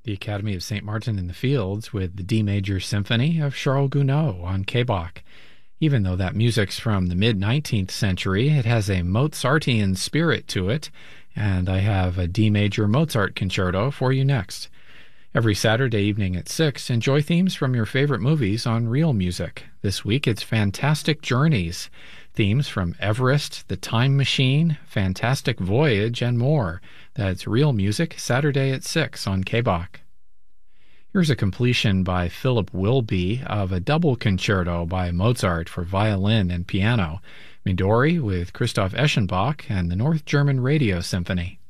The Academy of St. Martin in the Fields with the D Major Symphony of Charles Gounod on K-Bach. Even though that music's from the mid-19th century, it has a Mozartian spirit to it, and I have a D Major Mozart concerto for you next. Every Saturday evening at 6, enjoy themes from your favorite movies on Real Music. This week it's Fantastic Journeys, themes from Everest, The Time Machine, Fantastic Voyage, and more. That's Real Music, Saturday at 6 on K-Bach. Here's a completion by Philip Wilby of a double concerto by Mozart for violin and piano, Midori with Christoph Eschenbach and the North German Radio Symphony.